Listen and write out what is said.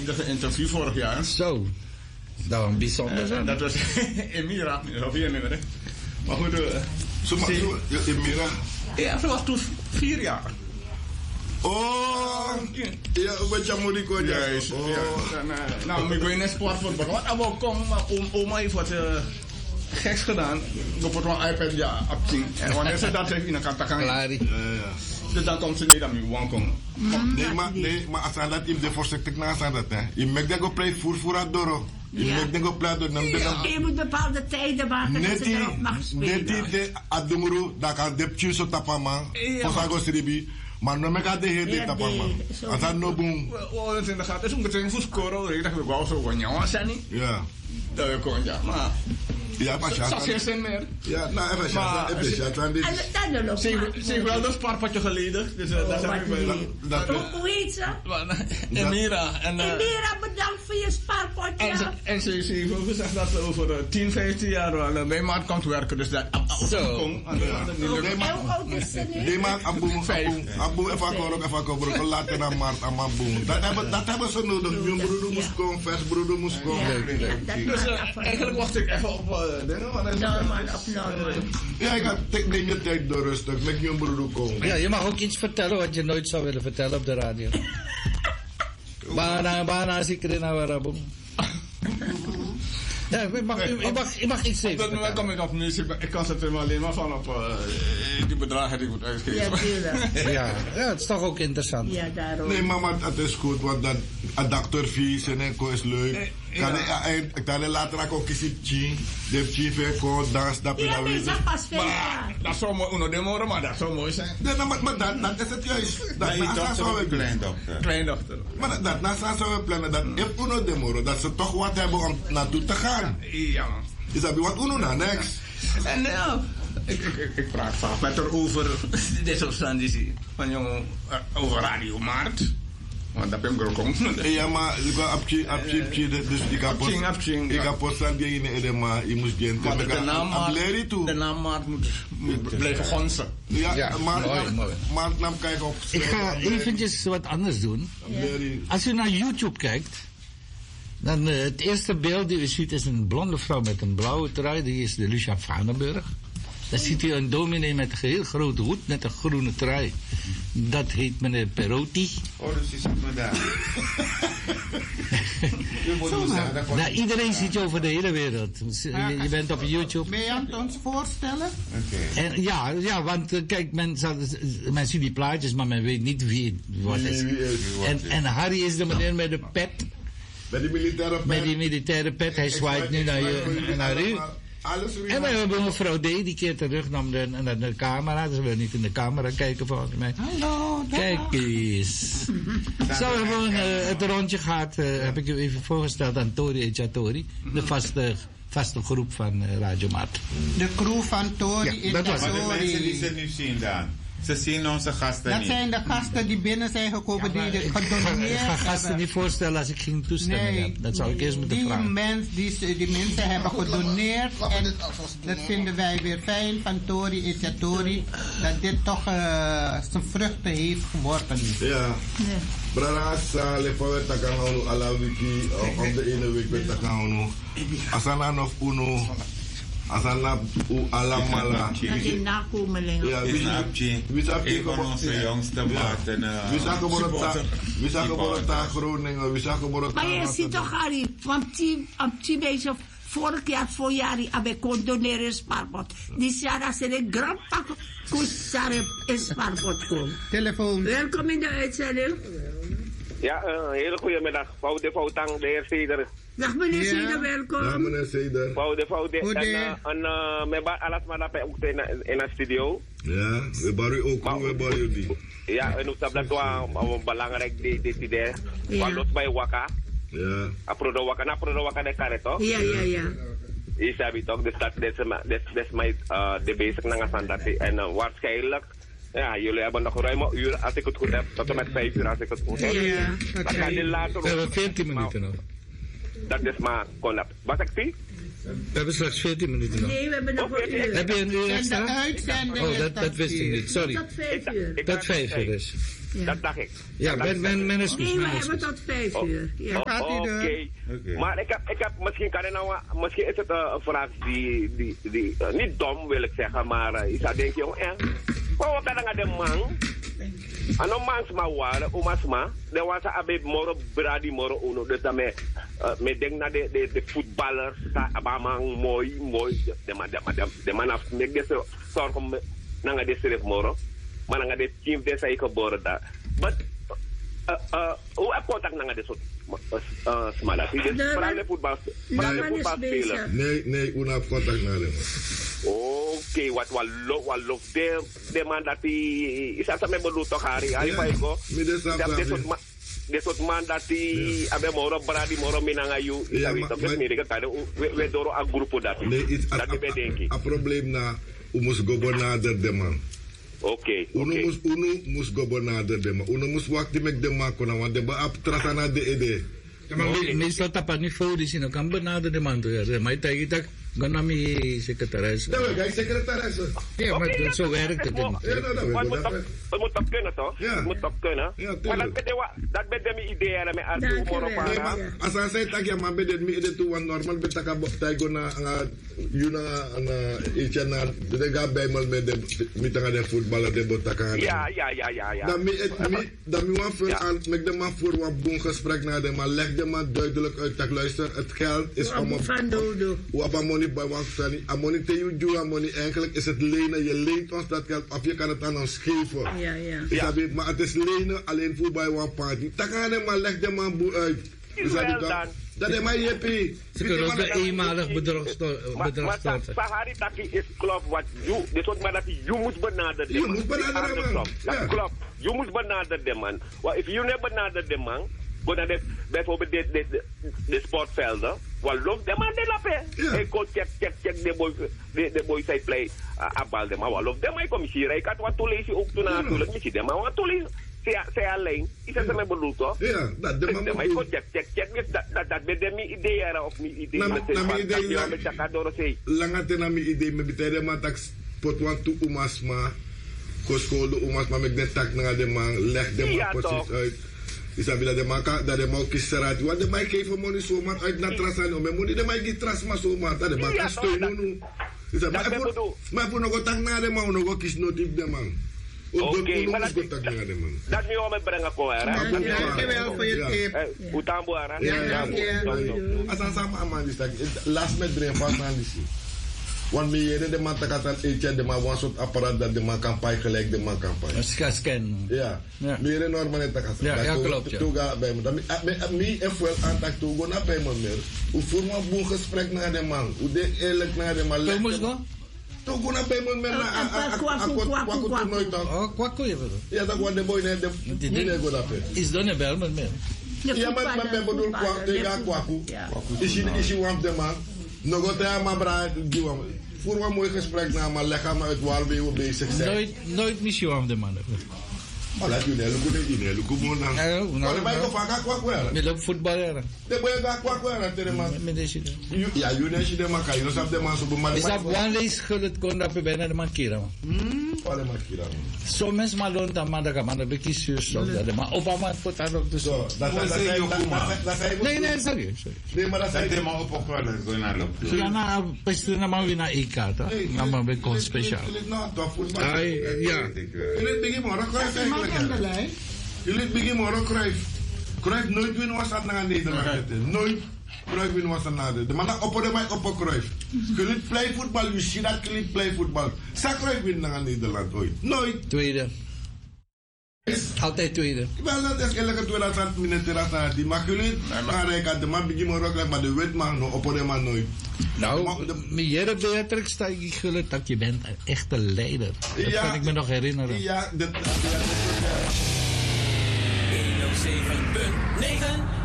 niet een interview vorig jaar. Zo, dat was een bijzonder. Dat was Emira, of je herinneren. Maar goed, Emira? Ja, ze was toen 4 jaar. Oh, ja, wat je moet ik ook juist. Nou, ik weet niet sportvoetbal. Wat abon kom, oma heeft wat geks gedaan. Ik heb een iPad ja opzien. En wanneer ze dat heeft, dan kan het gaan. Dus dan komt ze niet aan mijn wankel. Nee, maar als dat in de voorzichtig naast aan dat, hè. Je merkt dat ik pleit voor het doro. Je merkt dat ik pleit door nam. Je moet bepaalde tijden maken dat ze erop mag spelen. Net die adumuru, dat kan de tjuso tapama. Posago sribi. Maar no me gaat de hele tapama. Als dat no boom. Oh, dat is in de gaten. Het is ongeveer voor scoren. Ik dacht, ik wou zo van jou, Sanny. Ja. Dat je kon, ja, maar. Ja, maar ja. Dat is geen meer. Ja, nou, even ja. Zie wel dat spaarpotje geleden. Dus dat zijn we wel. Hoe heet ze? Emira. Emira, bedankt voor je spaarpotje. En ze heeft gezegd dat ze over 10, 15 jaar wel bij Maart komt werken. Dus dat. Zo. Nee, maar Abu, even komen. Later dan Maart, Abu. Dat hebben ze nodig. Mijn broeder moest komen, versbroeder moest komen. Dus eigenlijk wacht ik even op. Ja, ik had dingen tijd door rustig. Met je broer komen. Ja, je mag ook iets vertellen wat je nooit zou willen vertellen op de radio. Bana zeker in Arabu. Ja, je mag iets zeggen. Op dat moment kom ik op muziek. Ik concentreer me alleen maar van op die bedragen die ik moet uitgeven. Ja, het is toch ook interessant. Ja, daarom. Nee, mama, het is goed, want dat adaptervies en enko is leuk. Ik kan later ook kiezen, de chief, dans, dat je dat weet. Dat zou mooi uno maar dat zou mooi zijn. Maar dat is het juist. Dat is kleindochter. Kleindochter. Maar dat zou we plannen, dat if uno demoro, dat ze toch wat hebben om naartoe te gaan. Ja. Is dat wat uno na next? En nou, ik praat vaak met haar over dit soort standjes van jongen, over Radio Maart. Want dat heb ik ook om. Ja, maar ik ga apje, dus ik ga posten die in de maar je moest geen maar de naam Maart moet blijven gonzen. Ja, maar nam kijken op. Ik ga eventjes wat anders doen. Als u naar YouTube kijkt, dan het eerste beeld die u ziet is een blonde vrouw met een blauwe trui. Die is de Lucia Vanenburg. Dan ziet u een dominee met een heel grote hoed met een groene trui. Dat heet meneer Perotti. Oh, dus je ziet me daar. Nou, iedereen ziet je over de hele wereld. Je bent op YouTube. Ben je aan het ons voorstellen? Okay. En ja, want kijk, men ziet die plaatjes, maar men weet niet wie het is. En Harry is de meneer met de pet. Met die militaire pet. Hij zwaait nu naar u. En we hebben mevrouw D. die keert terug naar de camera. Ze wil niet in de camera kijken volgens mij. Hallo, kijk eens. Zo hebben we het rondje gehad. Heb ik u even voorgesteld aan Tori Ecciatori. De vaste groep van Radio Maart. De crew van Tori Ecciatori. Maar de mensen die ze nu zien dan. Ze zien onze gasten niet. Dat zijn de gasten die binnen zijn gekomen die gedoneerd Ik ga gasten niet voorstellen als ik geen toestemming heb. Dat zou ik eerst moeten vragen. Die mensen hebben gedoneerd. En dat vinden wij weer fijn van Tori Ecciatori. Dat dit toch zijn vruchten heeft geworpen. Ja. Brada, leeftijd dat kan houden alle wiki. Op de ene week met dat kan houden. Asana nog uno. Asana alamala. Dat is nakomelingen. Ja, wie een van onze jongste maten. Wie zag geboren daar Groningen, wie zag geboren. Maar je ziet toch, Harry, want die deze vorig jaar, voorjaar, heb ik kon doneren in spaarpot. Die jaar als er een grandpa kusare in spaarpot komt. Telefoon. Welkom in de uitzending. Ja, een hele goede middag. Vrouw de Voutang, de heer Seder. Dag meneer Seder, welkom. Dag meneer Seder. Vrouw de en met alles maar dat ook in de studio. Ja, we baren ook, we baren die. Ja, en ook dat is belangrijk, dit idee. Van los bij Waka. Ja. Aprodo Waka de kare toch? Ja. Isabi toch, dus dat is mijn de basic nangasandati. En waarschijnlijk. Ja, jullie hebben nog ruim een uur, als ik het goed heb. Tot en met 5 uur, als ik het goed heb. Ja, dan gaan die later we hebben 14 minuten nog. Dat is maar collab. Wat ik zie? We hebben straks 14 minuten nog. Nee, we hebben nog een uur. Heb je een uur En de extra? uitzending Oh, is dat wist ik niet. Sorry. Tot 5 uur. Tot 5 uur dus. Dat dacht ik. Ja, men is Nee, we mis. hebben tot 5 uur. Ja. Gaat u door. Oké. Maar ik heb misschien kan ik nou, misschien is het een vraag die niet dom wil ik zeggen, maar ik zou denken, jongen, wat kan dan de man? Ano man sma ware, umasma, de was abe moro bradi moro uno, dus dan me denk na de voetballers, abamang mooi, de man af, me deze zorg om nanga de serif moro, maar nanga de team de sa geboren daar. But hoe heb contact nanga de soort smala? Dus vooral de voetbalspeler. Nee, hoe heb contact naar hem? Oké, wat lof de man dat hij is dat met bedoel toch Harry? Hij vai go. De soort man dat hij abe moro bradi moro minanga you. Ja, toch met meer dat we door een groep dat. Dat is bedenking. Een probleem na umus gobernator de man. Oké. Uno mus gobernator de man. Uno mus wakti mek de man kona want de ba ap trasana de ede. Maar meestal tapat niet voor die zin, kan benaderen de man toe. Maar tegen dat ganami secretaris. Dat wil jij secretaris. Ja, maar zo werkt het. Het moet toch kunnen toch? Het moet toch kunnen. Maar dat ben de idee met Arthur Moro. Als hij zegt dat je maar bedet me ide toe want normaal betak abok taigo na yuna na iets na de ga bij me met de mitanga de voetballer de botaka. Ja. Dan mi wan veel aan met de man voor wat boen gesprek naar de man leg de man duidelijk uit dat luister het geld is om op money bij wan sani a money te you do a money eigenlijk is het lenen je leent ons dat geld of je kan het aan ons geven. Ja. Maar het is lenen alleen voor bij wan party. Taka de man leg de man boe uit. Dat is mijn jeppie. Ze kunnen ook een eenmalig bedrag storten. Sahari Taki is klopt wat you. Dit soort man dat je moet benaderen. Je moet benaderen man. Dat klopt. Je moet benaderen man. Want if you niet benaderen de man, dan bijvoorbeeld de sportvelden. Wat loopt de man de lappen? Ik kon check de boy say play abal de man. Wat loopt de man? Ik kom hier. Ik had wat toelezen ook toen natuurlijk. Misschien de man wat toelezen. Zij alleen. Is dat mijn bedoel toch? Ja, dat de man. Maar ik kon check. Dat ben mijn idee of mijn idee. Langer ten mijn idee. Me betalen man tak pot want toe umasma. Koskolo umasma met de tak naar de man. Leg de man precies uit. Is dat de man dat de man kiest eruit. Want de man geeft money zo maar uit naar trasan. Om money de man geeft tras maar zo maar. Dat de man kan steunen nu. Is dat maar voor nog tak naar de man nog kies notief de man. Oké, maar dat nu om het brengen voor haar. Dankjewel voor je tip. Utamboara. Ja. Als aan samen aan die stak. Last met brain vast aan die zie. Want meer de man takatan eetje de man een soort apparaat dat de man kan paai gelijk de man kan paai. Een scan. Ja. Meer normaal net takatan. Ja, klopt. Ja. Toga bij me. Dan me even aantak toe go naar bij me meer. Hoe voer maar boel gesprek naar de man. Hoe de eerlijk naar de man. Thomas go? Toen kon ik bij me met een nooit dan. Oh, kwakko je bedoel? Ja, dat was de boy net de meneer go dat. Is dan een bel met me? Ja, maar ben bedoel kwakko. Is je want de man? Nog wat maar bra die man. Voor een mooi gesprek naar maar leg maar uit waar we bezig zijn. Nooit mis je aan de man. Maar dat je niet lukt gewoon dan. Maar bij de vaak kwakko. Met op voetballer. De boy gaat kwakko aan de man. Met deze. Ja, je neemt de man kan je op de man zo maar. Is dat one lees geldt kon dat bijna de man kira. Alle man kira. Zo mensen maar loont dan maar dat man de kiesjes zo dat maar Obama pot aan op de zo. Dat zijn Nee, sorry. Nee, maar dat zijn de man op elkaar go naar loop. Ja, nou, pas na man weer naar EK ta. Na man bij kon speciaal. Ja. Jullie begin morgen krijg Jullie begin morgen krijg nooit winnen was dat naar Nederland. Nooit. Kruif winnen was dat naar de man dat op de mij op een kruif. Jullie play voetbal, je ziet dat jullie play voetbal. Zou kruif winnen naar Nederland ooit? Nooit. Tweede. Altijd tweede. Wel, dat is elke 2000 minuten naar die. Maar jullie gaan de man begin morgen maar de wet man op de man nooit. Nou, meneer Beatrix, sta ik geluk dat je bent een echte leider. Dat kan ik me nog herinneren. Ja, dat... 107.9